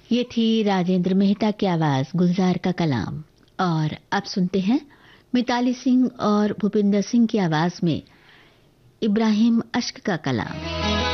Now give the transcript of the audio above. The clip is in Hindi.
ये थी राजेंद्र मेहता की आवाज, गुलजार का कलाम। और अब सुनते हैं मिताली सिंह और भूपिंदर सिंह की आवाज में इब्राहिम अश्क का कलाम।